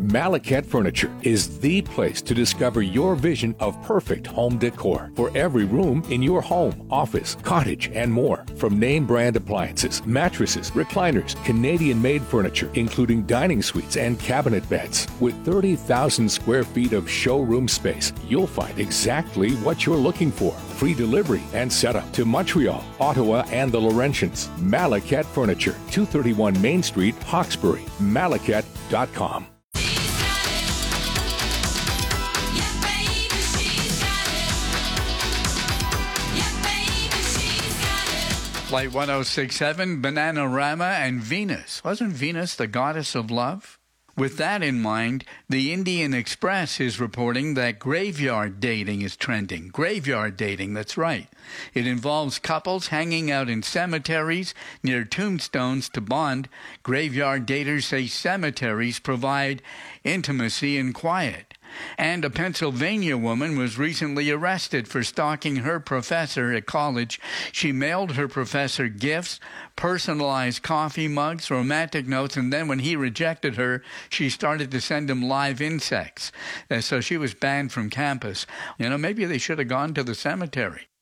Malacat Furniture is the place to discover your vision of perfect home decor for every room in your home, office, cottage, and more. From name brand appliances, mattresses, recliners, Canadian-made furniture, including dining suites and cabinet beds. With 30,000 square feet of showroom space, you'll find exactly what you're looking for. Free delivery and setup to Montreal, Ottawa, and the Laurentians. Malacat Furniture, 231 Main Street, Hawkesbury. Malacat.com. Flight 1067, Bananarama and Venus. Wasn't Venus the goddess of love? With that in mind, the Indian Express is reporting that graveyard dating is trending. Graveyard dating, that's right. It involves couples hanging out in cemeteries near tombstones to bond. Graveyard daters say cemeteries provide intimacy and quiet. And a Pennsylvania woman was recently arrested for stalking her professor at college. She mailed her professor gifts, personalized coffee mugs, romantic notes, and then when he rejected her, she started to send him live insects. So she was banned from campus. Maybe they should have gone to the cemetery.